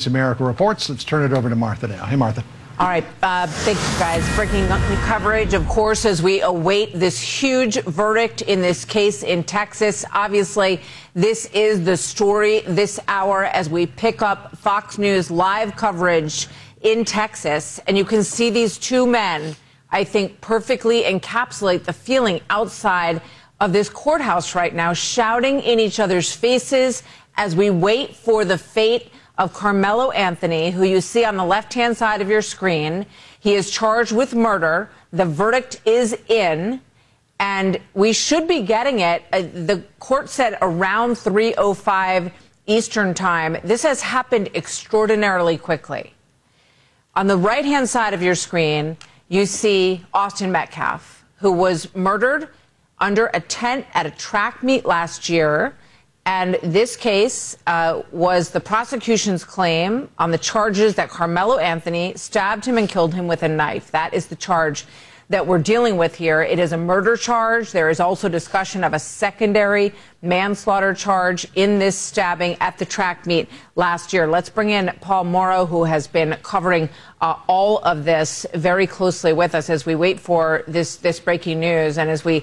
Voice America reports. Let's turn it over to Martha now. Hey, Martha. All right. Thank you, guys. Breaking coverage, of course, as we await this huge verdict in this case in Texas. Obviously, this is the story this hour as we pick up Fox News live coverage in Texas. And you can see these two men, I think, perfectly encapsulate the feeling outside of this courthouse right now, shouting in each other's faces as we wait for the fate of Carmelo Anthony, who you see on the left-hand side of your screen. He is charged with murder. The verdict is in, and we should be getting it. The court said around 3:05 Eastern time. This has happened extraordinarily quickly. On the right-hand side of your screen, you see Austin Metcalf, who was murdered under a tent at a track meet last year. And this case was the prosecution's claim on the charges that Carmelo Anthony stabbed him and killed him with a knife. That is the charge that we're dealing with here. It is a murder charge. There is also discussion of a secondary manslaughter charge in this stabbing at the track meet last year. Let's bring in Paul Mauro, who has been covering all of this very closely with us as we wait for this breaking news. And as we,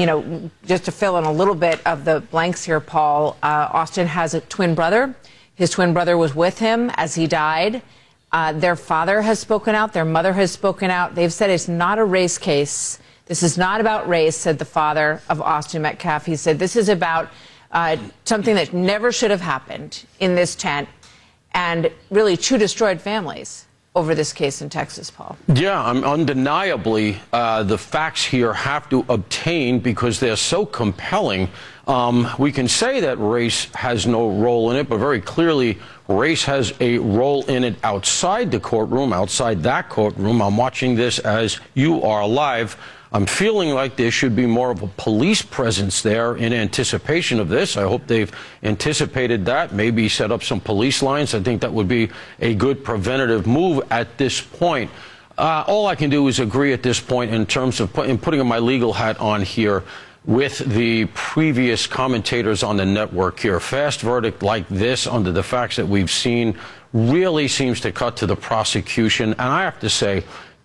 just to fill in a little bit of the blanks here, Paul, Austin has a twin brother. His twin brother was with him as he died. Their father has spoken out. Their mother has spoken out. They've said it's not a race case. This is not about race, said the father of Austin Metcalf. He said this is about something that never should have happened in this tent, and really two destroyed families over this case in Texas, Paul. Yeah, undeniably, the facts here have to obtain because they're so compelling. We can say that race has no role in it, but very clearly race has a role in it outside the courtroom, outside that courtroom. I'm watching this as you are live. I'm feeling like there should be more of a police presence there in anticipation of this. I hope they've anticipated that, maybe set up some police lines. I think that would be a good preventative move at this point. All I can do is agree at this point in terms of putting my legal hat on here with the previous commentators on the network here. Fast verdict like this under the facts that we've seen really seems to cut to the prosecution. And I have to say,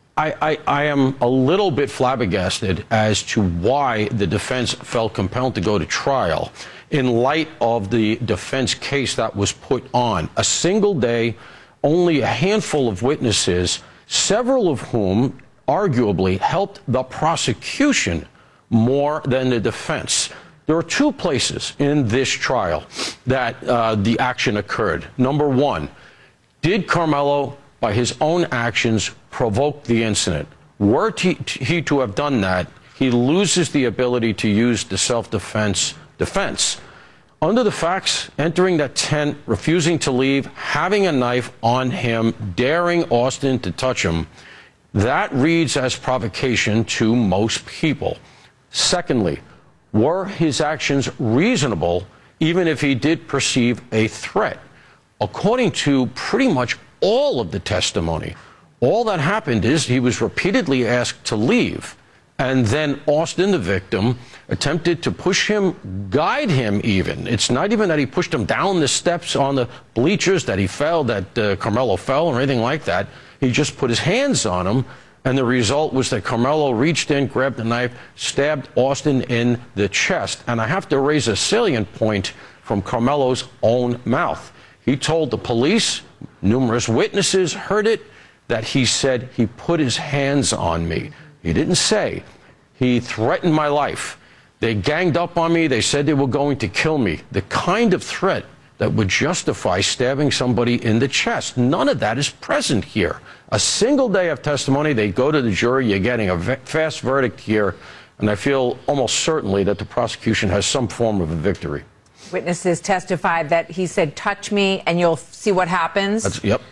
I am a little bit flabbergasted as to why the defense felt compelled to go to trial in light of the defense case that was put on. A single day, only a handful of witnesses, several of whom arguably helped the prosecution more than the defense. There are two places in this trial that the action occurred. Number one, did Carmelo, by his own actions, provoke the incident? Were he to have done that, he loses the ability to use the self-defense defense. Under the facts, entering that tent, refusing to leave, having a knife on him, daring Austin to touch him, that reads as provocation to most people. Secondly, were his actions reasonable, even if he did perceive a threat? According to pretty much all of the testimony, all that happened is he was repeatedly asked to leave, and then Austin, the victim, attempted to push him, guide him even. It's not even that he pushed him down the steps on the bleachers, that he fell, that Carmelo fell or anything like that. He just put his hands on him. And the result was that Carmelo reached in, grabbed the knife, stabbed Austin in the chest. And I have to raise a salient point from Carmelo's own mouth. He told the police, numerous witnesses heard it, that he said he put his hands on me. He didn't say he threatened my life. They ganged up on me. They said they were going to kill me. The kind of threat that would justify stabbing somebody in the chest. None of that is present here. A single day of testimony, they go to the jury, you're getting a fast verdict here, and I feel almost certainly that the prosecution has some form of a victory. Witnesses testified that he said, touch me and you'll see what happens. Yep.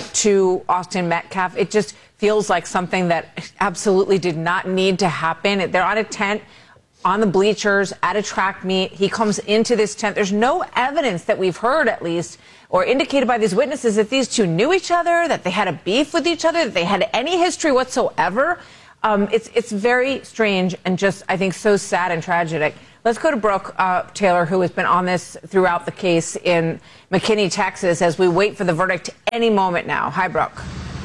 To Austin Metcalf. It just feels like something that absolutely did not need to happen. They're on a tent, on the bleachers, at a track meet. He comes into this tent. There's no evidence that we've heard, at least, or indicated by these witnesses that these two knew each other, that they had a beef with each other, that they had any history whatsoever. It's very strange and just, I think, so sad and tragic. Let's go to Brooke Taylor, who has been on this throughout the case in McKinney, Texas, as we wait for the verdict any moment now. Hi, Brooke.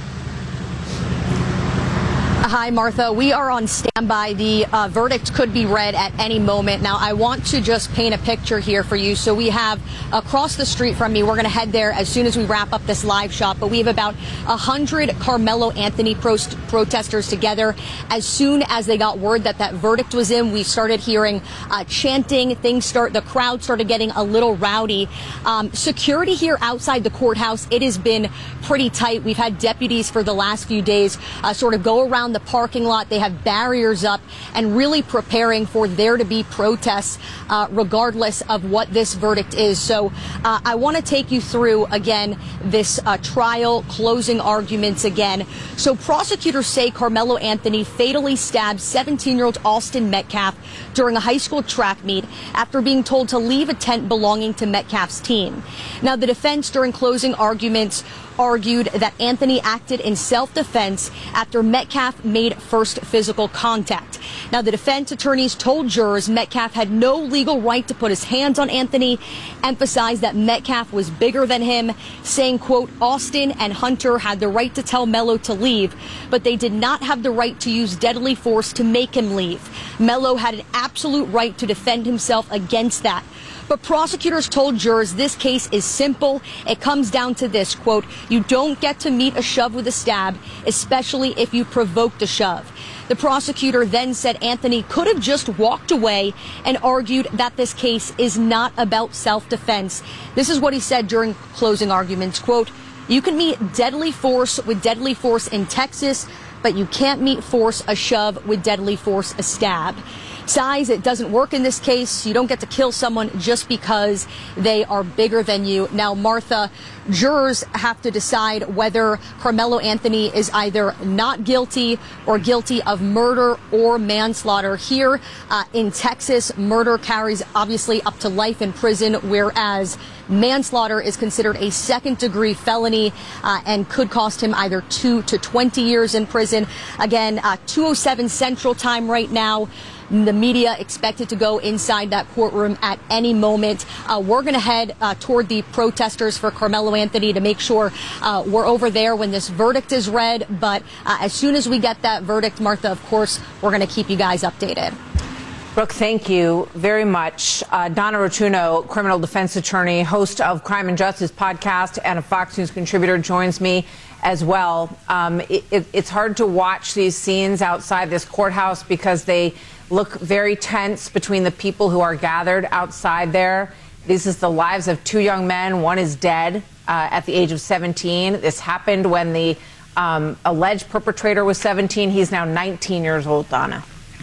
Hi, Martha. We are on standby. The verdict could be read at any moment. Now, I want to just paint a picture here for you. So we have across the street from me, we're going to head there as soon as we wrap up this live shot, but we have about 100 Carmelo Anthony protesters together. As soon as they got word that that verdict was in, we started hearing chanting. The crowd started getting a little rowdy. Security here outside the courthouse, it has been pretty tight. We've had deputies for the last few days sort of go around the parking lot. They have barriers up and really preparing for there to be protests regardless of what this verdict is. So I want to take you through again this trial closing arguments again. So prosecutors say Carmelo Anthony fatally stabbed 17-year-old Austin Metcalf during a high school track meet after being told to leave a tent belonging to Metcalf's team. Now, the defense during closing arguments argued that Anthony acted in self-defense after Metcalf made first physical contact. Now, the defense attorneys told jurors Metcalf had no legal right to put his hands on Anthony, emphasized that Metcalf was bigger than him, saying, quote, Austin and Hunter had the right to tell Melo to leave, but they did not have the right to use deadly force to make him leave. Melo had an absolute right to defend himself against that. But prosecutors told jurors this case is simple. It comes down to this, quote, you don't get to meet a shove with a stab, especially if you provoked a shove. The prosecutor then said Anthony could have just walked away and argued that this case is not about self-defense. This is what he said during closing arguments, quote, you can meet deadly force with deadly force in Texas, but you can't meet force a shove with deadly force a stab. Size, it doesn't work in this case. You don't get to kill someone just because they are bigger than you. Now, Martha, jurors have to decide whether Carmelo Anthony is either not guilty or guilty of murder or manslaughter. Here in Texas, murder carries obviously up to life in prison, whereas manslaughter is considered a second-degree felony and could cost him either 2 to 20 years in prison. Again, 2:07 Central Time right now. The media expected to go inside that courtroom at any moment. We're going to head toward the protesters for Carmelo Anthony to make sure we're over there when this verdict is read. But as soon as we get that verdict, Martha, of course, we're going to keep you guys updated. Brooke, thank you very much. Donna Rotunno, criminal defense attorney, host of Crime and Justice podcast, and a Fox News contributor, joins me as well. It's hard to watch these scenes outside this courthouse because they look very tense between the people who are gathered outside there. This is the lives of two young men. One is dead at the age of 17. This happened when the alleged perpetrator was 17. He's now 19 years old, Donna.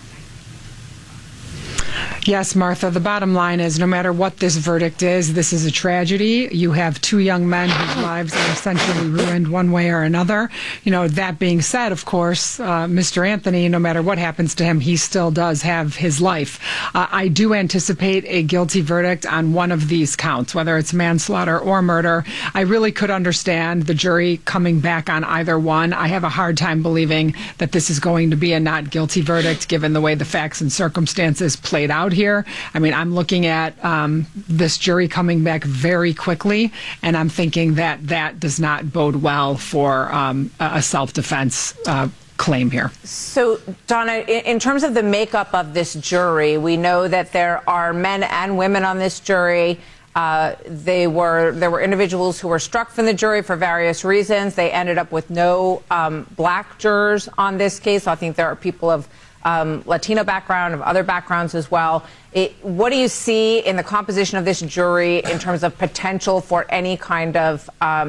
Yes, Martha, the bottom line is no matter what this verdict is, this is a tragedy. You have two young men whose lives are essentially ruined one way or another. You know, that being said, of course, Mr. Anthony, no matter what happens to him, he still does have his life. I do anticipate a guilty verdict on one of these counts, whether it's manslaughter or murder. I really could understand the jury coming back on either one. I have a hard time believing that this is going to be a not guilty verdict given the way the facts and circumstances played out here. I mean, I'm looking at this jury coming back very quickly, and I'm thinking that that does not bode well for a self-defense claim here. So, Donna, in terms of the makeup of this jury, we know that there are men and women on this jury. There were individuals who were struck from the jury for various reasons. They ended up with no black jurors on this case. I think there are people of Latino background, of other backgrounds as well. What do you see in the composition of this jury in terms of potential for any kind of,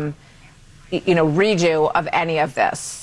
redo of any of this?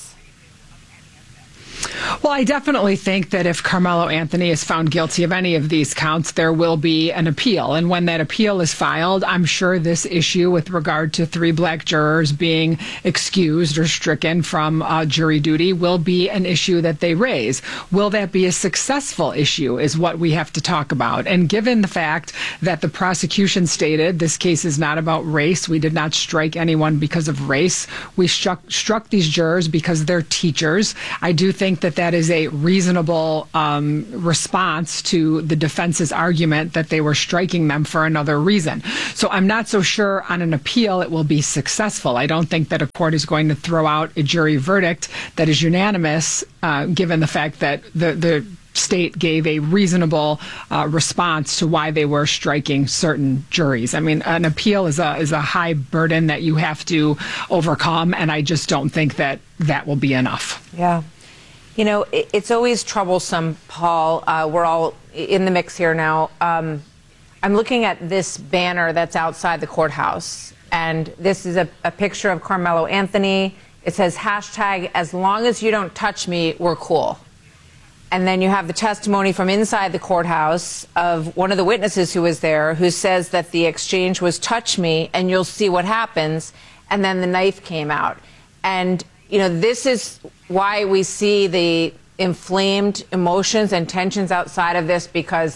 Well, I definitely think that if Carmelo Anthony is found guilty of any of these counts, there will be an appeal. And when that appeal is filed, I'm sure this issue with regard to 3 black jurors being excused or stricken from jury duty will be an issue that they raise. Will that be a successful issue is what we have to talk about. And given the fact that the prosecution stated this case is not about race, we did not strike anyone because of race. We struck these jurors because they're teachers. I do think that that that is a reasonable response to the defense's argument that they were striking them for another reason. So I'm not so sure on an appeal it will be successful. I don't think that a court is going to throw out a jury verdict that is unanimous, given the fact that the state gave a reasonable response to why they were striking certain juries. I mean, an appeal is a high burden that you have to overcome, and I just don't think that that will be enough. Yeah. You know, it's always troublesome, Paul. We're all in the mix here now. I'm looking at this banner that's outside the courthouse, and this is a picture of Carmelo Anthony. It says, hashtag, as long as you don't touch me, we're cool. And then you have the testimony from inside the courthouse of one of the witnesses who was there, who says that the exchange was touch me and you'll see what happens. And then the knife came out. And, you know, this is why we see the inflamed emotions and tensions outside of this, because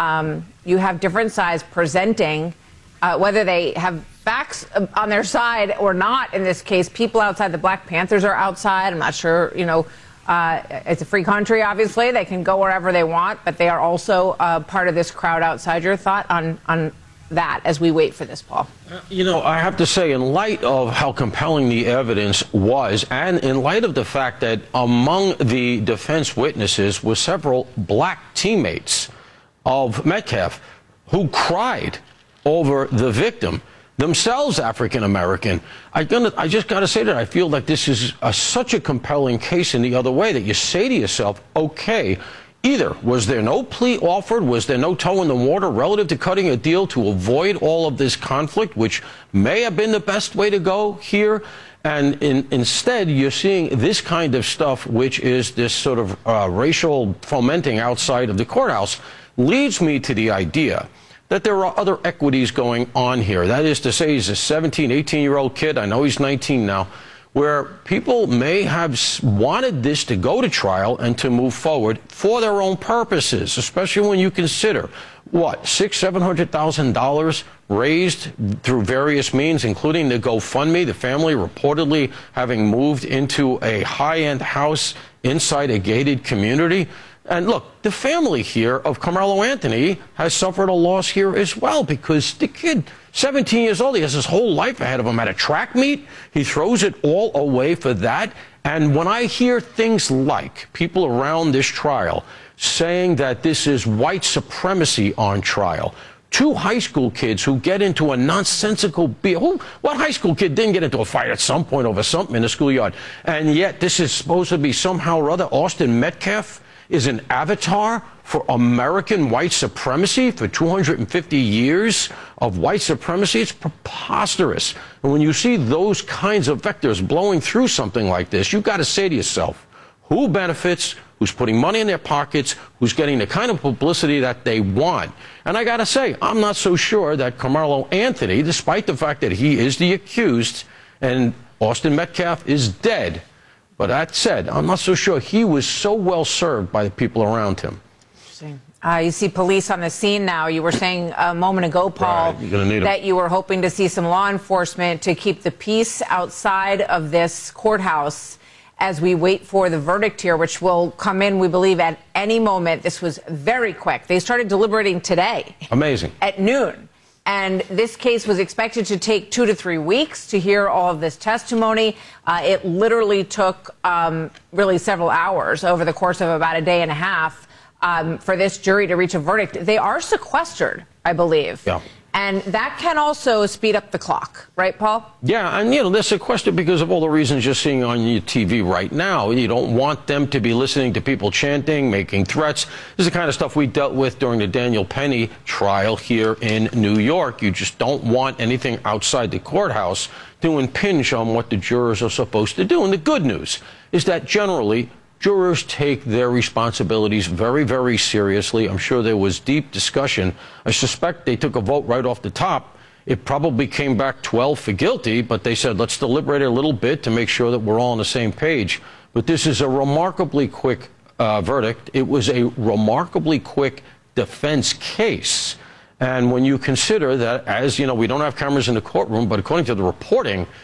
you have different sides presenting, whether they have facts on their side or not. In this case, people outside, the Black Panthers are outside. I'm not sure, you know, it's a free country, obviously. They can go wherever they want, but they are also part of this crowd outside. Your thought on that as we wait for this, Paul? You know, I have to say, in light of how compelling the evidence was, and in light of the fact that among the defense witnesses were several black teammates of Metcalf who cried over the victim, themselves African American, I just got to say that I feel that this is such a compelling case in the other way, that you say to yourself, okay, either was there no plea offered, was there no toe in the water relative to cutting a deal to avoid all of this conflict, which may have been the best way to go here, and instead you're seeing this kind of stuff, which is this sort of racial fomenting outside of the courthouse, leads me to the idea that there are other equities going on here. That is to say, he's a 17, 18-year-old kid. I know he's 19 now, where people may have wanted this to go to trial and to move forward for their own purposes, especially when you consider, what, $600,000-$700,000 raised through various means, including the GoFundMe, the family reportedly having moved into a high-end house inside a gated community. And look, the family here of Carmelo Anthony has suffered a loss here as well, because the kid, 17 years old, he has his whole life ahead of him at a track meet. He throws it all away for that. And when I hear things like people around this trial saying that this is white supremacy on trial, two high school kids who get into a nonsensical what high school kid didn't get into a fight at some point over something in the schoolyard? And yet this is supposed to be somehow or other Austin Metcalf is an avatar for American white supremacy, for 250 years of white supremacy. It's preposterous. And when you see those kinds of vectors blowing through something like this, you've got to say to yourself, who benefits, who's putting money in their pockets, who's getting the kind of publicity that they want? And I got to say, I'm not so sure that Carmelo Anthony, despite the fact that he is the accused and Austin Metcalf is dead, but that said, I'm not so sure he was so well served by the people around him. Interesting. You see police on the scene now. You were saying a moment ago, Paul, that you were hoping to see some law enforcement to keep the peace outside of this courthouse as we wait for the verdict here, which will come in, we believe, at any moment. This was very quick. They started deliberating today. Amazing. At noon. And this case was expected to take 2 to 3 weeks to hear all of this testimony. It literally took really several hours over the course of about a day and a half for this jury to reach a verdict. They are sequestered, I believe. Yeah. And that can also speed up the clock, right, Paul? Yeah, and, you know, they're sequestered because of all the reasons you're seeing on your TV right now. You don't want them to be listening to people chanting, making threats. This is the kind of stuff we dealt with during the Daniel Penny trial here in New York. You just don't want anything outside the courthouse to impinge on what the jurors are supposed to do. And the good news is that generally jurors take their responsibilities very, very seriously. I'm sure there was deep discussion. I suspect they took a vote right off the top. It probably came back 12 for guilty, but they said, let's deliberate a little bit to make sure that we're all on the same page. But this is a remarkably quick verdict. It was a remarkably quick defense case. And when you consider that, as you know, we don't have cameras in the courtroom, but according to the reporting,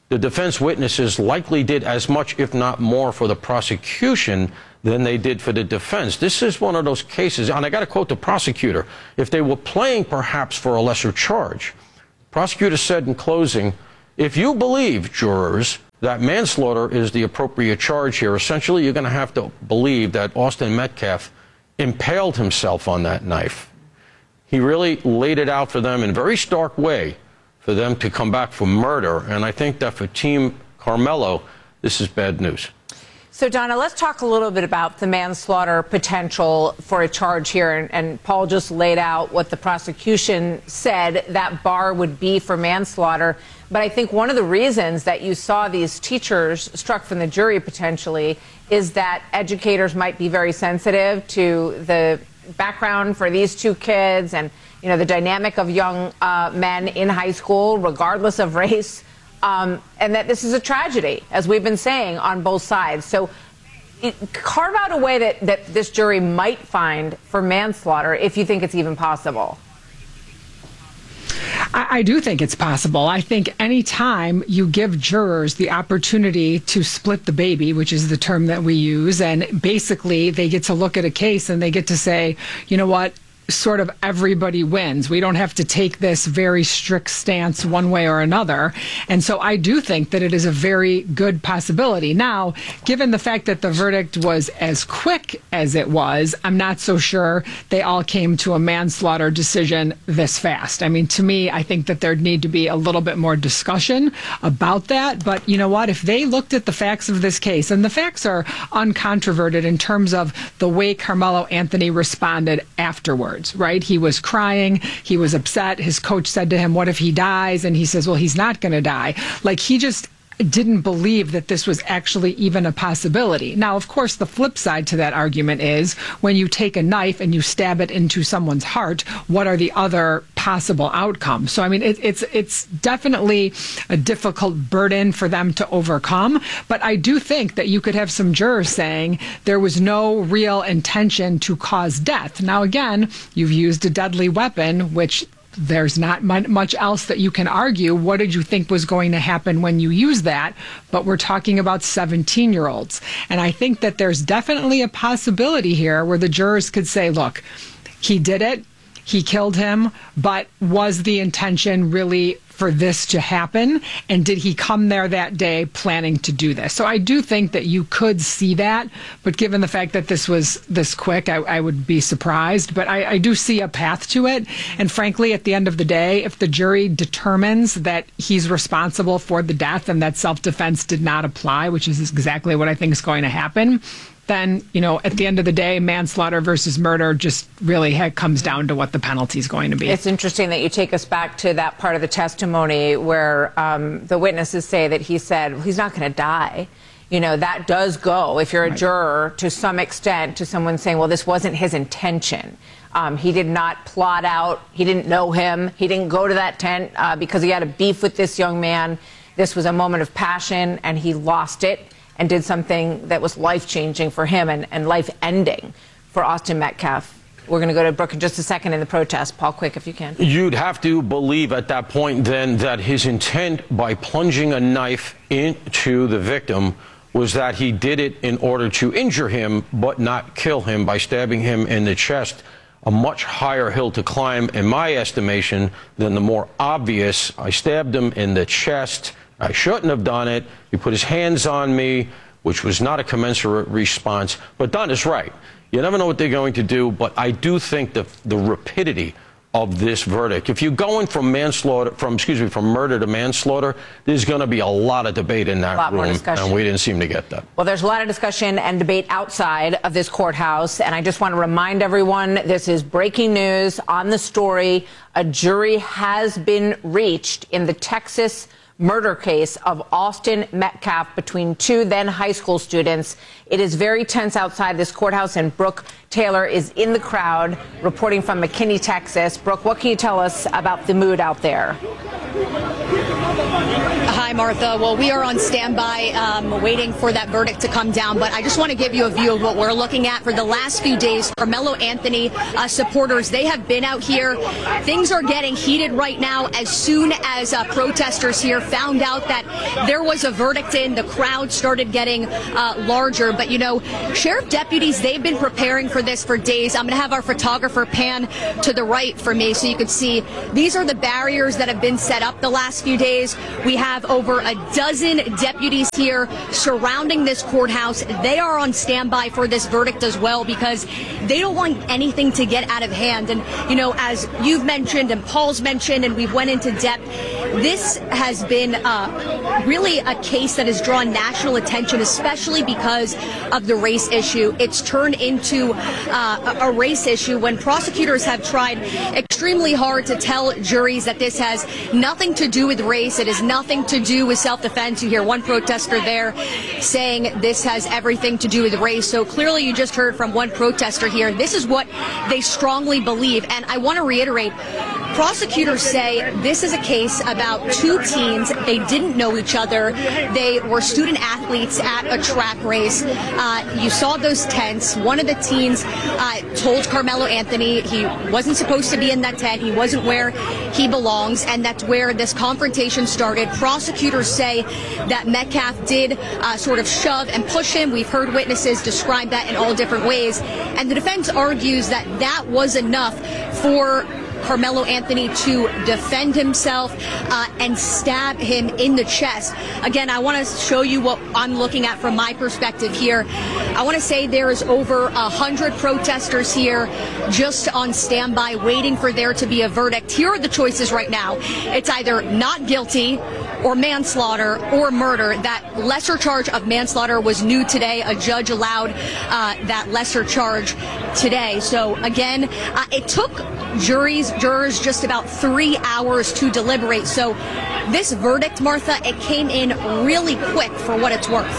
the defense witnesses likely did as much, if not more, for the prosecution than they did for the defense. This is one of those cases, and I got to quote the prosecutor, if they were playing perhaps for a lesser charge. Prosecutor said in closing, if you believe, jurors, that manslaughter is the appropriate charge here, essentially you're going to have to believe that Austin Metcalf impaled himself on that knife. He really laid it out for them in a very stark way for them to come back for murder. And I think that for Team Carmelo, this is bad news. So, Donna, let's talk a little bit about the manslaughter potential for a charge here. And Paul just laid out what the prosecution said that bar would be for manslaughter. But I think one of the reasons that you saw these teachers struck from the jury potentially is that educators might be very sensitive to the background for these two kids and, you know, the dynamic of young men in high school, regardless of race. And that this is a tragedy, as we've been saying, on both sides. So carve out a way that this jury might find for manslaughter, if you think it's even possible. I do think it's possible. I think any time you give jurors the opportunity to split the baby, which is the term that we use, and basically they get to look at a case and they get to say, you know what, sort of everybody wins. We don't have to take this very strict stance one way or another. And so I do think that it is a very good possibility. Now, given the fact that the verdict was as quick as it was, I'm not so sure they all came to a manslaughter decision this fast. I mean, to me, I think that there'd need to be a little bit more discussion about that. But you know what? If they looked at the facts of this case, and the facts are uncontroverted in terms of the way Carmelo Anthony responded afterwards, right? He was crying. He was upset. His coach said to him, what if he dies? And he says, well, he's not going to die. Like, he just didn't believe that this was actually even a possibility. Now, of course, the flip side to that argument is when you take a knife and you stab it into someone's heart, what are the other possible outcomes? So, I mean, it's definitely a difficult burden for them to overcome. But I do think that you could have some jurors saying there was no real intention to cause death. Now, again, you've used a deadly weapon, which there's not much else that you can argue. What did you think was going to happen when you use that? But we're talking about 17-year-olds. And I think that there's definitely a possibility here where the jurors could say, look, he did it, he killed him, but was the intention really for this to happen? And did he come there that day planning to do this? So I do think that you could see that, but given the fact that this was this quick, I would be surprised. But I do see a path to it. And frankly, at the end of the day, if the jury determines that he's responsible for the death and that self-defense did not apply, which is exactly what I think is going to happen, then, you know, at the end of the day, manslaughter versus murder just really comes down to what the penalty is going to be. It's interesting that you take us back to that part of the testimony where the witnesses say that he said, well, he's not going to die. You know, that does go, if you're a juror, to some extent, to someone saying, well, this wasn't his intention. He did not plot out. He didn't know him. He didn't go to that tent because he had a beef with this young man. This was a moment of passion, and he lost it and did something that was life-changing for him and life-ending for Austin Metcalf. We're going to go to Brooke in just a second in the protest. Paul, quick, if you can. You'd have to believe at that point then that his intent by plunging a knife into the victim was that he did it in order to injure him but not kill him by stabbing him in the chest. A much higher hill to climb, in my estimation, than the more obvious, I stabbed him in the chest, I shouldn't have done it, he put his hands on me, which was not a commensurate response. But Don is right. You never know what they're going to do, but I do think the rapidity of this verdict, if you're going from manslaughter, from murder to manslaughter, there's going to be a lot of debate in that room, and we didn't seem to get that. Well, there's a lot of discussion and debate outside of this courthouse, and I just want to remind everyone, this is breaking news on the story. A jury has been reached in the Texas murder case of Austin Metcalf between two then high school students. It is very tense outside this courthouse, and Brooke Taylor is in the crowd reporting from McKinney, Texas. Brooke, what can you tell us about the mood out there? Hi, Martha. Well, we are on standby waiting for that verdict to come down, but I just want to give you a view of what we're looking at. For the last few days, Carmelo Anthony supporters, they have been out here. Things are getting heated right now. As soon as protesters here found out that there was a verdict in, the crowd started getting larger. But, you know, sheriff deputies, they've been preparing for this for days. I'm going to have our photographer pan to the right for me so you can see these are the barriers that have been set up the last few days. We have over a dozen deputies here surrounding this courthouse. They are on standby for this verdict as well because they don't want anything to get out of hand. And, you know, as you've mentioned and Paul's mentioned and we've went into depth, this has been really a case that has drawn national attention, especially because of the race issue. It's turned into a race issue when prosecutors have tried extremely hard to tell juries that this has nothing to do with race. It has nothing to do with self-defense. You hear one protester there saying this has everything to do with race. So clearly you just heard from one protester here. This is what they strongly believe. And I want to reiterate, prosecutors say this is a case about two teens. They didn't know each other. They were student athletes at a track race. You saw those tents. One of the teens told Carmelo Anthony he wasn't supposed to be in that tent. He wasn't where he belongs. And that's where this confrontation started. Prosecutors say that Metcalf did sort of shove and push him. We've heard witnesses describe that in all different ways. And the defense argues that that was enough for Carmelo Anthony to defend himself and stab him in the chest. Again, I want to show you what I'm looking at from my perspective here. I want to say there is over 100 protesters here just on standby waiting for there to be a verdict. Here are the choices right now. It's either not guilty or manslaughter or murder. That lesser charge of manslaughter was new today. A judge allowed that lesser charge today. So again, it took jurors just about 3 hours to deliberate. So this verdict, Martha, it came in really quick for what it's worth.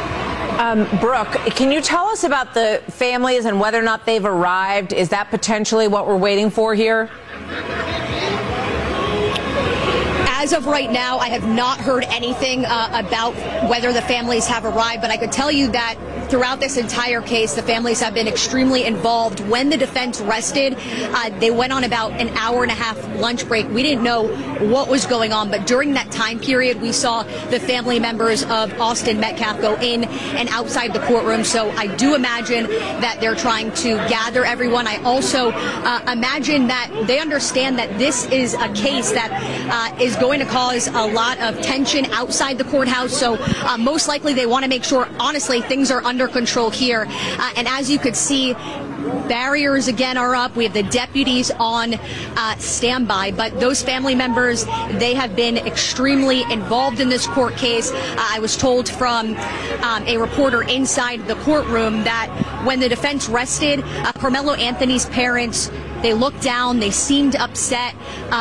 Brooke, can you tell us about the families and whether or not they've arrived? Is that potentially what we're waiting for here? As of right now, I have not heard anything about whether the families have arrived, but I could tell you that throughout this entire case, the families have been extremely involved. When the defense rested, they went on about an hour-and-a-half lunch break. We didn't know what was going on, but during that time period, we saw the family members of Austin Metcalf go in and outside the courtroom. So I do imagine that they're trying to gather everyone. I also imagine that they understand that this is a case that is going to cause a lot of tension outside the courthouse. So most likely they want to make sure, honestly, things are under control here. And as you could see, barriers again are up. We have the deputies on standby, but those family members, they have been extremely involved in this court case. I was told from a reporter inside the courtroom that when the defense rested, Carmelo Anthony's parents, they looked down. They seemed upset.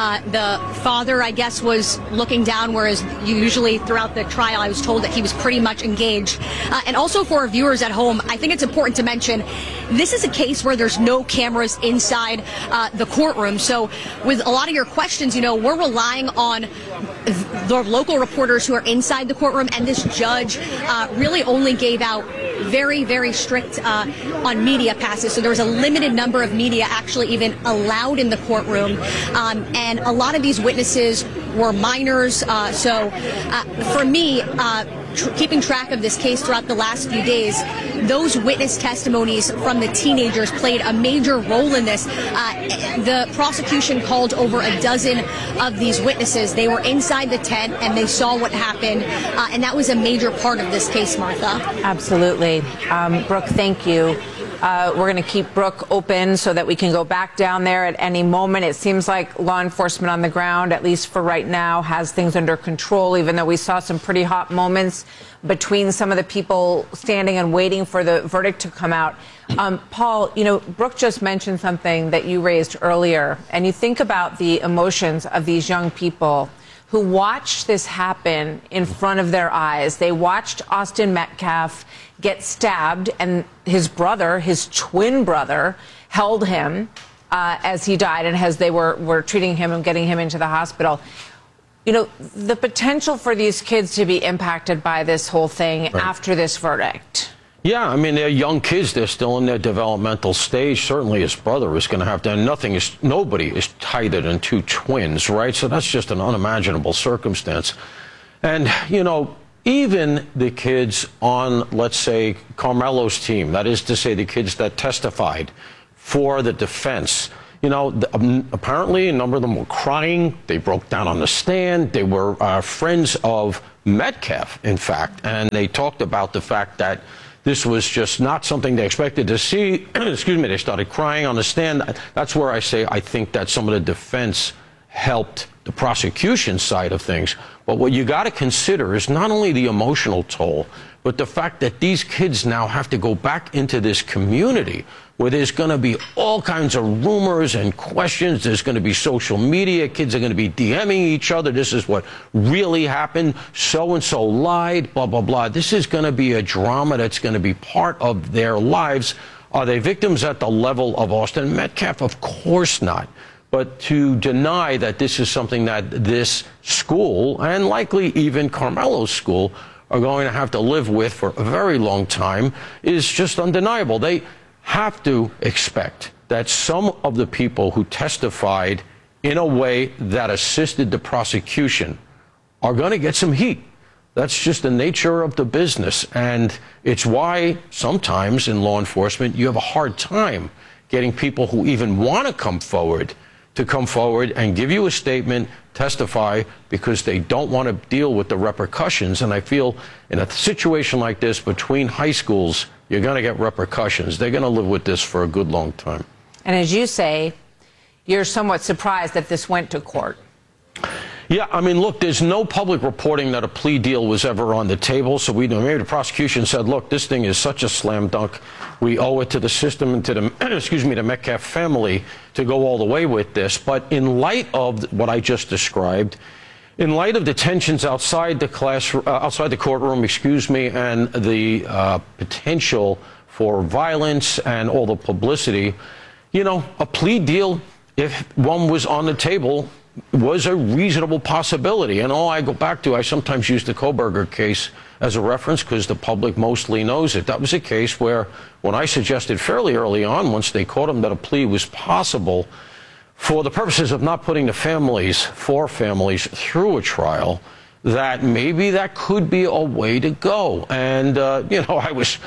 The father, I guess, was looking down, whereas usually throughout the trial, I was told that he was pretty much engaged. And also for our viewers at home, I think it's important to mention this is a case where there's no cameras inside the courtroom. So with a lot of your questions, you know, we're relying on the local reporters who are inside the courtroom, and this judge really only gave out very, very strict on media passes. So there was a limited number of media actually even allowed in the courtroom. And a lot of these witnesses were minors. So for me, keeping track of this case throughout the last few days, those witness testimonies from the teenagers played a major role in this. The prosecution called over a dozen of these witnesses. They were inside the tent and they saw what happened. And that was a major part of this case, Martha. Absolutely. Brooke, thank you. We're going to keep Brooke open so that we can go back down there at any moment. It seems like law enforcement on the ground, at least for right now, has things under control, even though we saw some pretty hot moments between some of the people standing and waiting for the verdict to come out. Paul, you know, Brooke just mentioned something that you raised earlier, and you think about the emotions of these young people who watched this happen in front of their eyes. They watched Austin Metcalf get stabbed, and his brother, his twin brother, held him as he died and as they were treating him and getting him into the hospital. You know, the potential for these kids to be impacted by this whole thing after this verdict. Yeah, I mean, they're young kids. They're still in their developmental stage. Certainly his brother is going to have to, and nobody is tighter than two twins, right? So that's just an unimaginable circumstance. And, you know, even the kids on, let's say, Carmelo's team, that is to say the kids that testified for the defense, you know, apparently a number of them were crying. They broke down on the stand. They were friends of Metcalf, in fact, and they talked about the fact that this was just not something they expected to see. Excuse me, they started crying on the stand. That's where I say I think that some of the defense helped the prosecution side of things. But what you got to consider is not only the emotional toll, but the fact that these kids now have to go back into this community where there's going to be all kinds of rumors and questions. There's going to be social media. Kids are going to be DMing each other. This is what really happened. So-and-so lied, blah, blah, blah. This is going to be a drama that's going to be part of their lives. Are they victims at the level of Austin Metcalf? Of course not. But to deny that this is something that this school, and likely even Carmelo's school, are going to have to live with for a very long time is just undeniable. They have to expect that some of the people who testified in a way that assisted the prosecution are going to get some heat. That's just the nature of the business. And it's why sometimes in law enforcement you have a hard time getting people who even want to come forward and give you a statement, testify, because they don't want to deal with the repercussions. And I feel in a situation like this between high schools, you're going to get repercussions. They're going to live with this for a good long time. And as you say, you're somewhat surprised that this went to court. Yeah, I mean, look, there's no public reporting that a plea deal was ever on the table. So we know maybe the prosecution said, look, this thing is such a slam dunk. We owe it to the system and to the, the Metcalf family to go all the way with this. But in light of what I just described, in light of the tensions outside the courtroom, and the potential for violence and all the publicity, you know, a plea deal, if one was on the table, was a reasonable possibility. And all I go back to, I sometimes use the Koberger case as a reference because the public mostly knows it. That was a case where, when I suggested fairly early on, once they caught him, that a plea was possible for the purposes of not putting the families through a trial, that maybe that could be a way to go. And, you know,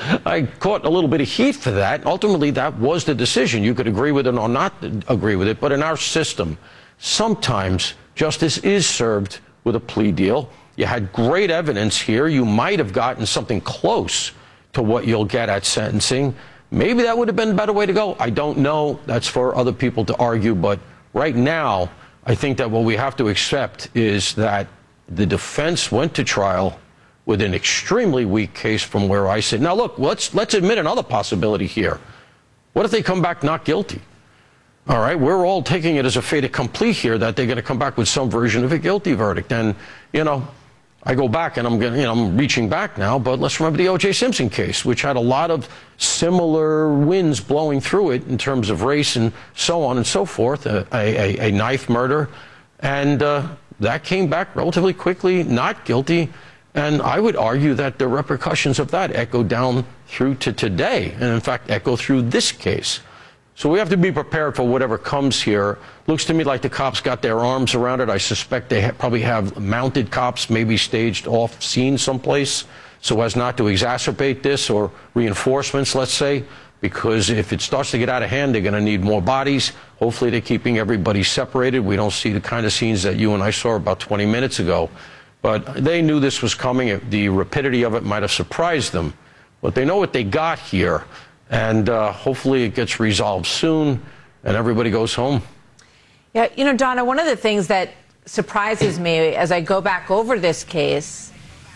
I caught a little bit of heat for that. Ultimately, that was the decision. You could agree with it or not agree with it. But in our system, sometimes justice is served with a plea deal. You had great evidence here. You might have gotten something close to what you'll get at sentencing. Maybe that would have been a better way to go. I don't know. That's for other people to argue. But right now, I think that what we have to accept is that the defense went to trial with an extremely weak case from where I sit. Now, look, let's admit another possibility here. What if they come back not guilty? All right, we're all taking it as a fait accompli here that they're going to come back with some version of a guilty verdict. And, you know, I go back and I'm reaching back now, but let's remember the O.J. Simpson case, which had a lot of similar winds blowing through it in terms of race and so on and so forth, a knife murder. And that came back relatively quickly, not guilty. And I would argue that the repercussions of that echo down through to today, and in fact echo through this case. So we have to be prepared for whatever comes here. Looks to me like the cops got their arms around it. I suspect they probably have mounted cops, maybe staged off scene someplace, so as not to exacerbate this, or reinforcements, let's say, because if it starts to get out of hand, they're going to need more bodies. Hopefully they're keeping everybody separated. We don't see the kind of scenes that you and I saw about 20 minutes ago. But they knew this was coming. The rapidity of it might have surprised them. But they know what they got here. And hopefully it gets resolved soon and everybody goes home. Yeah, you know, Donna, one of the things that surprises me as I go back over this case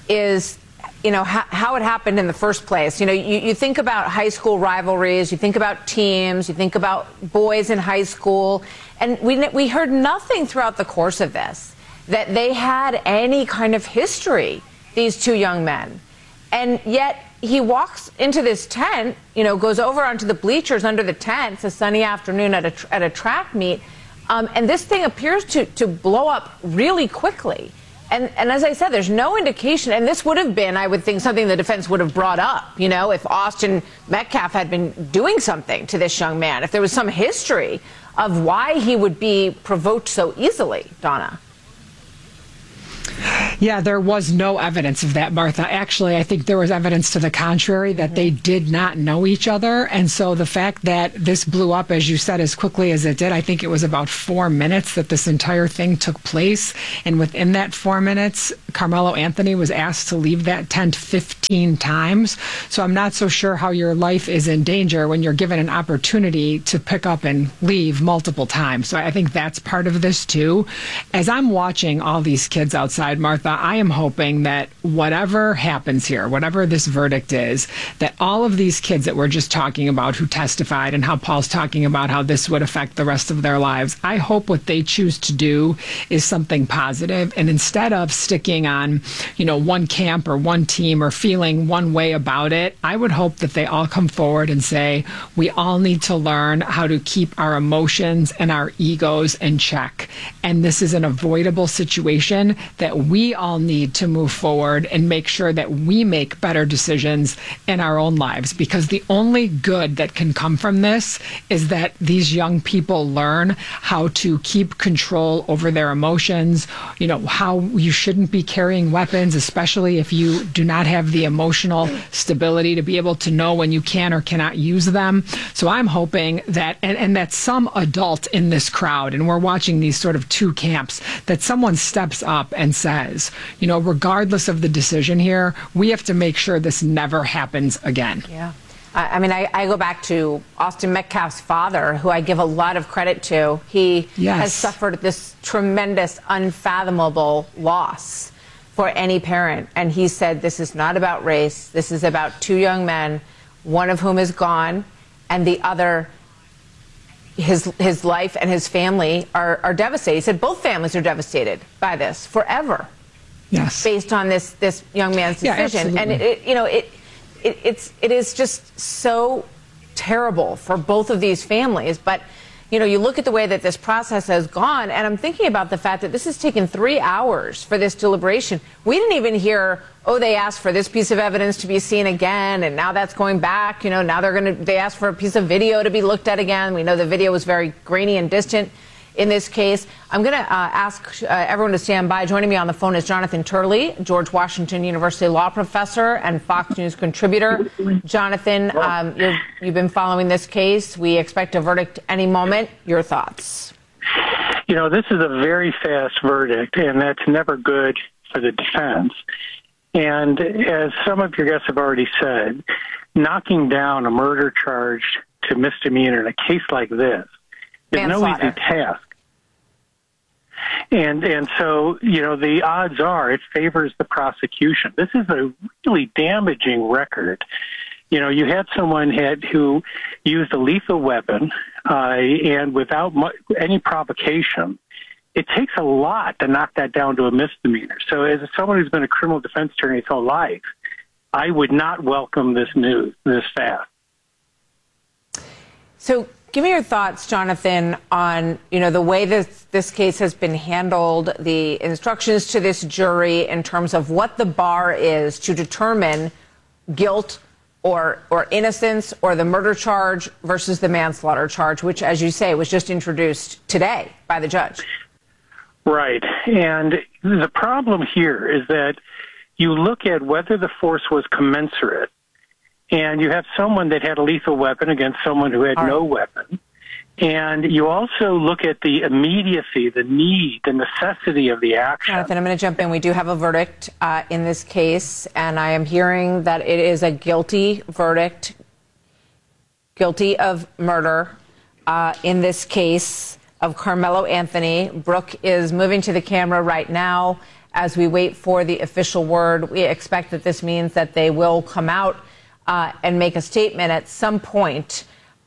is, you know, how it happened in the first place. You know, you think about high school rivalries, you think about teams, you think about boys in high school, and we heard nothing throughout the course of this that they had any kind of history, these two young men. And yet he walks into this tent, you know, goes over onto the bleachers under the tent. It's a sunny afternoon at a track meet. And this thing appears to blow up really quickly. And as I said, there's no indication, and this would have been, I would think, something the defense would have brought up, you know, if Austin Metcalf had been doing something to this young man, if there was some history of why he would be provoked so easily, Donna. Yeah, there was no evidence of that, Martha. Actually, I think there was evidence to the contrary, that they did not know each other. And so the fact that this blew up, as you said, as quickly as it did, I think it was about 4 minutes that this entire thing took place. And within that 4 minutes, Carmelo Anthony was asked to leave that tent 15 times. So I'm not so sure how your life is in danger when you're given an opportunity to pick up and leave multiple times. So I think that's part of this too. As I'm watching all these kids outside, Martha, I am hoping that whatever happens here, whatever this verdict is, that all of these kids that we're just talking about who testified, and how Paul's talking about how this would affect the rest of their lives, I hope what they choose to do is something positive. And instead of sticking on, you know, one camp or one team or feeling one way about it, I would hope that they all come forward and say, we all need to learn how to keep our emotions and our egos in check. And this is an avoidable situation that we all need to move forward and make sure that we make better decisions in our own lives, because the only good that can come from this is that these young people learn how to keep control over their emotions, you know, how you shouldn't be carrying weapons, especially if you do not have the emotional stability to be able to know when you can or cannot use them. So I'm hoping that, and that some adult in this crowd, and we're watching these sort of two camps, that someone steps up and says, you know, regardless of the decision here, we have to make sure this never happens again. Yeah. I mean, I go back to Austin Metcalf's father, who I give a lot of credit to. He has suffered this tremendous, unfathomable loss for any parent. And he said, this is not about race. This is about two young men, one of whom is gone, and the other, his life and his family are devastated. He said both families are devastated by this forever. Yes. Based on this young man's decision. Yeah, and it is just so terrible for both of these families. But, you know, you look at the way that this process has gone, and I'm thinking about the fact that this has taken 3 hours for this deliberation. We didn't even hear, oh, they asked for this piece of evidence to be seen again, and now that's going back. You know, now they asked for a piece of video to be looked at again. We know the video was very grainy and distant in this case. I'm going to ask everyone to stand by. Joining me on the phone is Jonathan Turley, George Washington University law professor and Fox News contributor. Jonathan, you've been following this case. We expect a verdict any moment. Your thoughts? You know, this is a very fast verdict, and that's never good for the defense. And as some of your guests have already said, knocking down a murder charge to misdemeanor in a case like this is no easy task. And so, you know, the odds are it favors the prosecution. This is a really damaging record. You know, you had someone who used a lethal weapon and without any provocation. It takes a lot to knock that down to a misdemeanor. So as someone who's been a criminal defense attorney his whole life, I would not welcome this news this fast. So give me your thoughts, Jonathan, on, you know, the way this case has been handled, the instructions to this jury in terms of what the bar is to determine guilt or innocence, or the murder charge versus the manslaughter charge, which, as you say, was just introduced today by the judge. Right. And the problem here is that you look at whether the force was commensurate, and you have someone that had a lethal weapon against someone who had no weapon. And you also look at the immediacy, the need, the necessity of the action. Jonathan, I'm going to jump in. We do have a verdict in this case, and I am hearing that it is a guilty verdict, guilty of murder in this case of Carmelo Anthony. Brooke is moving to the camera right now as we wait for the official word. We expect that this means that they will come out and make a statement at some point.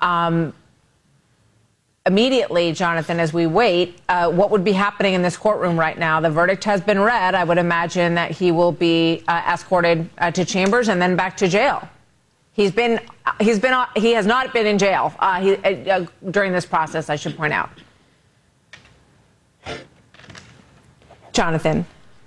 Immediately, Jonathan, as we wait, what would be happening in this courtroom right now? The verdict has been read. I would imagine that he will be escorted to chambers and then back to jail. He has not been in jail during this process, I should point out. Jonathan.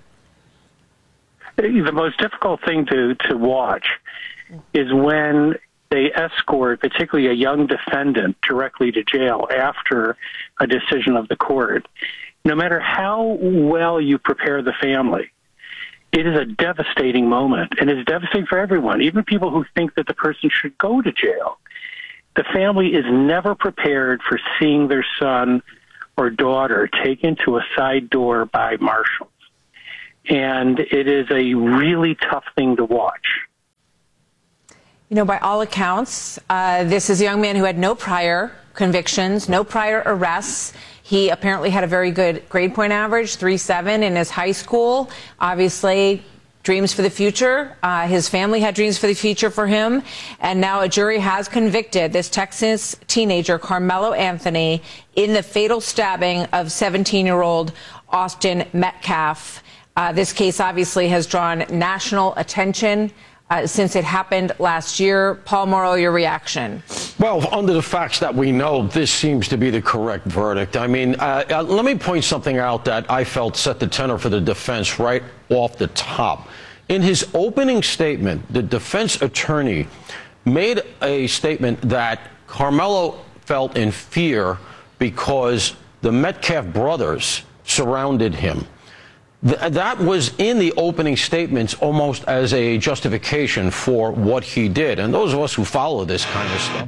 The most difficult thing to watch is when they escort, particularly a young defendant, directly to jail after a decision of the court. No matter how well you prepare the family, it is a devastating moment, and it's devastating for everyone, even people who think that the person should go to jail. The family is never prepared for seeing their son or daughter taken to a side door by marshals. And it is a really tough thing to watch. You know, by all accounts, this is a young man who had no prior convictions, no prior arrests. He apparently had a very good grade point average, 3.7 in his high school. Obviously, dreams for the future. His family had dreams for the future for him. And now a jury has convicted this Texas teenager, Carmelo Anthony, in the fatal stabbing of 17-year-old Austin Metcalf. This case obviously has drawn national attention since it happened last year. Paul Mauro, your reaction? Well, under the facts that we know, this seems to be the correct verdict. I mean, let me point something out that I felt set the tenor for the defense right off the top. In his opening statement, the defense attorney made a statement that Carmelo felt in fear because the Metcalf brothers surrounded him. That was in the opening statements almost as a justification for what he did. And those of us who follow this kind of stuff.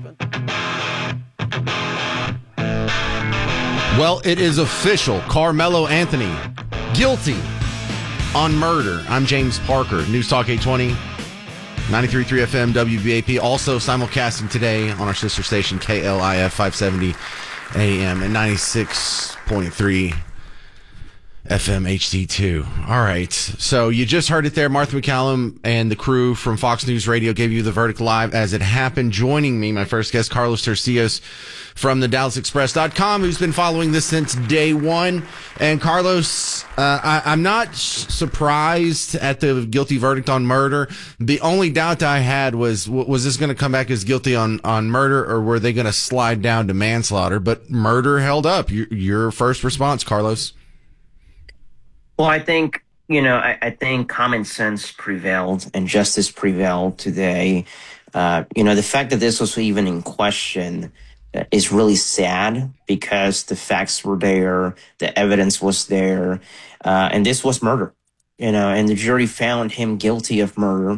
Well, it is official. Carmelo Anthony, guilty on murder. I'm James Parker, News Talk 820, 93.3 FM, WBAP. Also simulcasting today on our sister station, KLIF 570 AM and 96.3 FM HD2. All right. So you just heard it there. Martha McCallum and the crew from Fox News Radio gave you the verdict live as it happened. Joining me, my first guest, Carlos Tercios from the DallasExpress.com, who's been following this since day one. And Carlos, I'm not surprised at the guilty verdict on murder. The only doubt I had was this going to come back as guilty on murder, or were they going to slide down to manslaughter? But murder held up. Your first response, Carlos? Well, I think, I think common sense prevailed and justice prevailed today. The fact that this was even in question is really sad because the facts were there, the evidence was there, and this was murder, and the jury found him guilty of murder.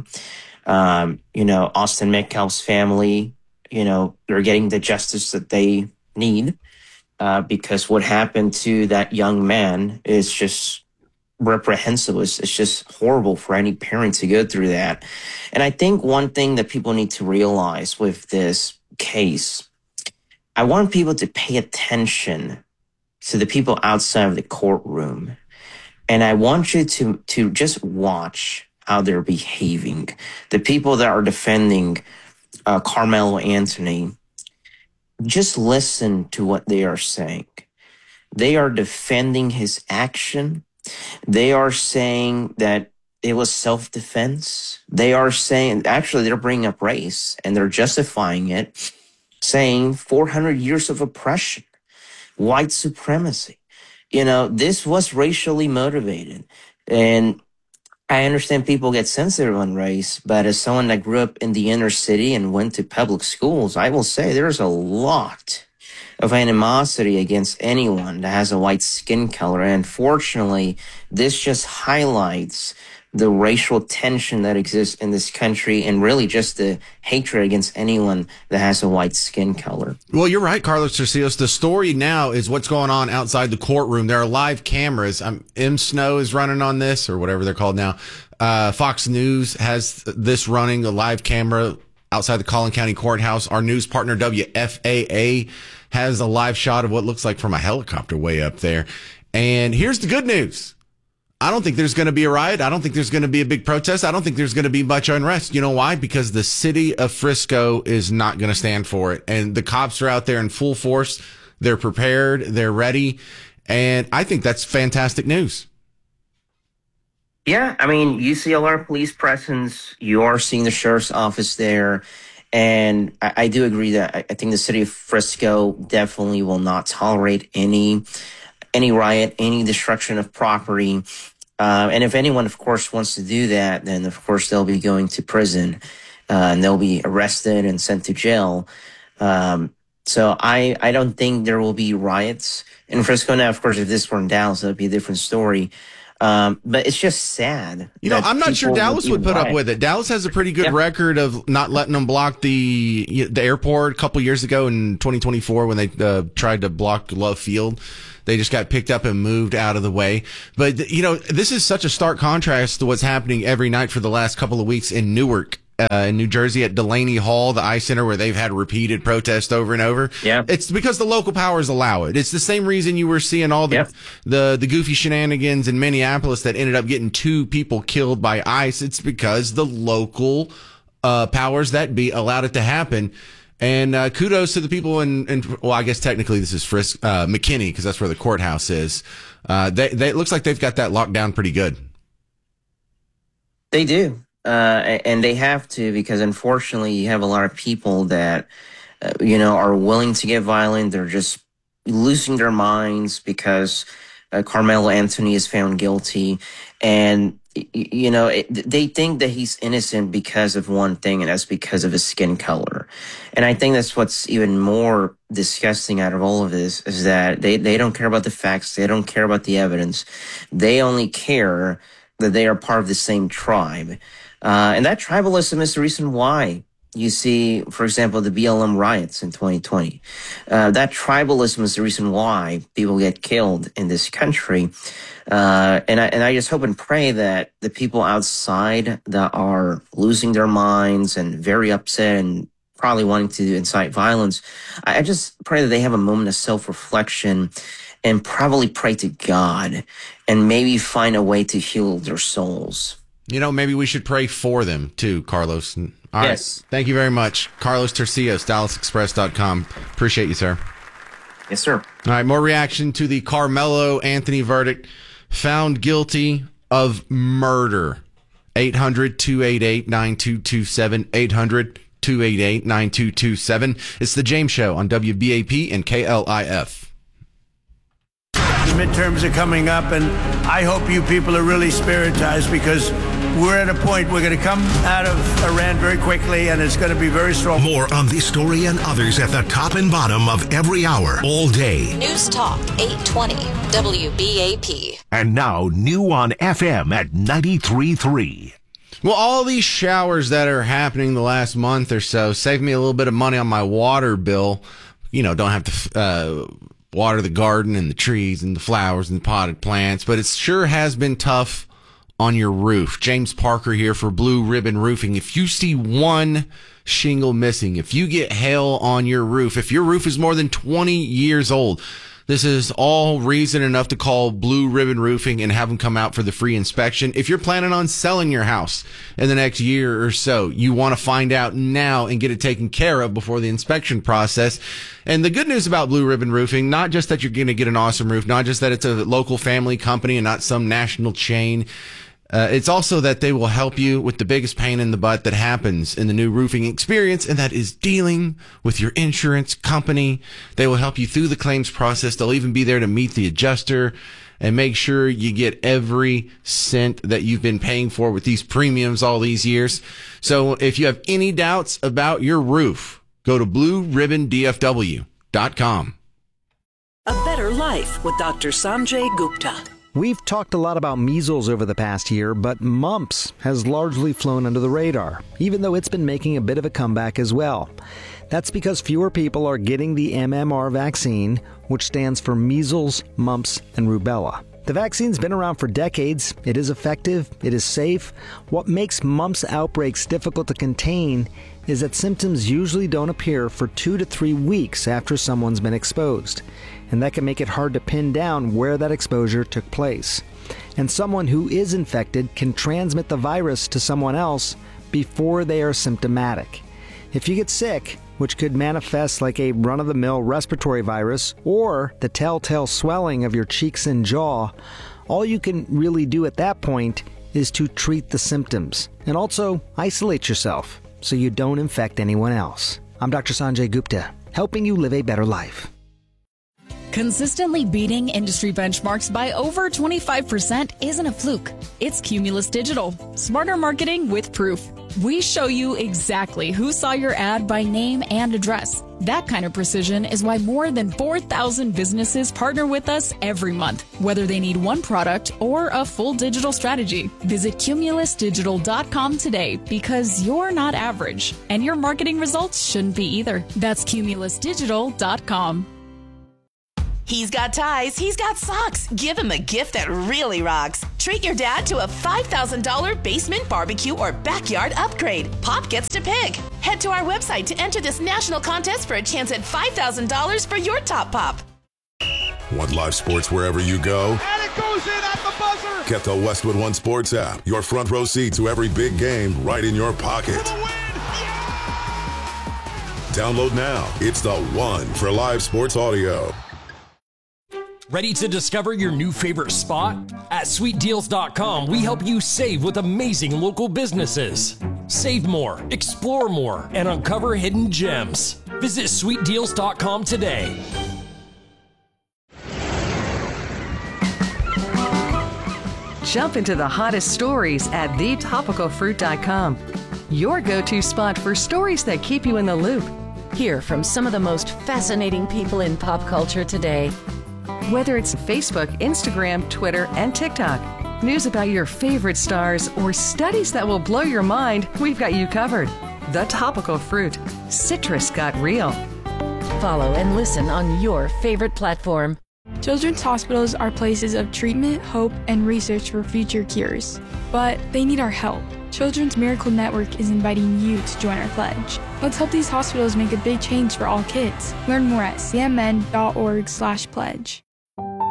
Austin Metcalf's family, they're getting the justice that they need because what happened to that young man is just reprehensible. It's just horrible for any parent to go through that. And I think one thing that people need to realize with this case, I want people to pay attention to the people outside of the courtroom. And I want you to just watch how they're behaving. The people that are defending Carmelo Anthony, just listen to what they are saying. They are defending his action. They are saying that it was self-defense. They are saying, actually, they're bringing up race and they're justifying it, saying 400 years of oppression, white supremacy. This was racially motivated. And I understand people get sensitive on race, but as someone that grew up in the inner city and went to public schools, I will say there's a lot of animosity against anyone that has a white skin color. And unfortunately, this just highlights the racial tension that exists in this country and really just the hatred against anyone that has a white skin color. Well, you're right, Carlos Tercios. The story now is what's going on outside the courtroom. There are live cameras. M. Snow is running on this, or whatever they're called now. Fox News has this running, a live camera outside the Collin County Courthouse. Our news partner, WFAA, has a live shot of what looks like from a helicopter way up there. And here's the good news. I don't think there's going to be a riot. I don't think there's going to be a big protest. I don't think there's going to be much unrest. You know why? Because the city of Frisco is not going to stand for it. And the cops are out there in full force. They're prepared. They're ready. And I think that's fantastic news. Yeah, I mean, you see a lot of police presence. You are seeing the sheriff's office there. And I do agree that I think the city of Frisco definitely will not tolerate any any riot, any destruction of property. And if anyone, of course, wants to do that, then, of course, they'll be going to prison and they'll be arrested and sent to jail. So I don't think there will be riots in Frisco. Now, of course, if this were in Dallas, that would be a different story. But it's just sad. I'm not sure Dallas would put up with it. Dallas has a pretty good record of not letting them block the airport. A couple years ago in 2024 when they tried to block Love Field. They just got picked up and moved out of the way. But, this is such a stark contrast to what's happening every night for the last couple of weeks in Newark, in New Jersey at Delaney Hall, the Ice Center, where they've had repeated protests over and over. Yeah. It's because the local powers allow it. It's the same reason you were seeing all the goofy shenanigans in Minneapolis that ended up getting 2 people killed by ICE. It's because the local powers that be allowed it to happen. And kudos to the people well, I guess technically this is McKinney, because that's where the courthouse is. It looks like they've got that locked down pretty good. They do. And they have to, because unfortunately you have a lot of people that, are willing to get violent. They're just losing their minds because Carmelo Anthony is found guilty. And, they think that he's innocent because of one thing, and that's because of his skin color. And I think that's what's even more disgusting out of all of this is that they don't care about the facts. They don't care about the evidence. They only care that they are part of the same tribe. And that tribalism is the reason why you see, for example, the BLM riots in 2020. That tribalism is the reason why people get killed in this country. And I just hope and pray that the people outside that are losing their minds and very upset and probably wanting to incite violence, I just pray that they have a moment of self-reflection and probably pray to God and maybe find a way to heal their souls. Maybe we should pray for them too, Carlos. All yes. Right. Thank you very much. Carlos Tercios, DallasExpress.com. Appreciate you, sir. Yes, sir. All right, more reaction to the Carmelo Anthony verdict. Found guilty of murder. 800-288-9227. 800-288-9227. It's the James Show on WBAP and KLIF. The midterms are coming up, and I hope you people are really spiritized, because we're at a point we're going to come out of Iran very quickly, and it's going to be very strong. More on this story and others at the top and bottom of every hour, all day. News Talk 820 WBAP. And now, new on FM at 93.3. Well, all these showers that are happening the last month or so saved me a little bit of money on my water bill. Don't have to water the garden and the trees and the flowers and the potted plants, but it sure has been tough on your roof. James Parker here for Blue Ribbon Roofing. If you see one shingle missing, if you get hail on your roof, if your roof is more than 20 years old, this is all reason enough to call Blue Ribbon Roofing and have them come out for the free inspection. If you're planning on selling your house in the next year or so, you want to find out now and get it taken care of before the inspection process. And the good news about Blue Ribbon Roofing, not just that you're going to get an awesome roof, not just that it's a local family company and not some national chain. It's also that they will help you with the biggest pain in the butt that happens in the new roofing experience, and that is dealing with your insurance company. They will help you through the claims process. They'll even be there to meet the adjuster and make sure you get every cent that you've been paying for with these premiums all these years. So if you have any doubts about your roof, go to BlueRibbonDFW.com. A better life with Dr. Sanjay Gupta. We've talked a lot about measles over the past year, but mumps has largely flown under the radar, even though it's been making a bit of a comeback as well. That's because fewer people are getting the MMR vaccine, which stands for measles, mumps, and rubella. The vaccine's been around for decades. It is effective. It is safe. What makes mumps outbreaks difficult to contain is that symptoms usually don't appear for 2 to 3 weeks after someone's been exposed. And that can make it hard to pin down where that exposure took place. And someone who is infected can transmit the virus to someone else before they are symptomatic. If you get sick, which could manifest like a run-of-the-mill respiratory virus or the telltale swelling of your cheeks and jaw, all you can really do at that point is to treat the symptoms and also isolate yourself so you don't infect anyone else. I'm Dr. Sanjay Gupta, helping you live a better life. Consistently beating industry benchmarks by over 25% isn't a fluke. It's Cumulus Digital. Smarter marketing with proof. We show you exactly who saw your ad by name and address. That kind of precision is why more than 4,000 businesses partner with us every month, whether they need one product or a full digital strategy. Visit cumulusdigital.com today because you're not average, and your marketing results shouldn't be either. That's cumulusdigital.com. He's got ties, he's got socks. Give him a gift that really rocks. Treat your dad to a $5,000 basement barbecue or backyard upgrade. Pop gets to pick. Head to our website to enter this national contest for a chance at $5,000 for your top pop. Want live sports wherever you go? And it goes in at the buzzer. Get the Westwood One Sports app. Your front row seat to every big game right in your pocket. Download now. It's the one for live sports audio. Ready to discover your new favorite spot? At sweetdeals.com, we help you save with amazing local businesses. Save more, explore more, and uncover hidden gems. Visit sweetdeals.com today. Jump into the hottest stories at thetopicalfruit.com. Your go-to spot for stories that keep you in the loop. Hear from some of the most fascinating people in pop culture today. Whether it's Facebook, Instagram, Twitter, and TikTok, news about your favorite stars, or studies that will blow your mind, we've got you covered. The Topical Fruit. Citrus got real. Follow and listen on your favorite platform. Children's hospitals are places of treatment, hope, and research for future cures. But they need our help. Children's Miracle Network is inviting you to join our pledge. Let's help these hospitals make a big change for all kids. Learn more at cmn.org/pledge.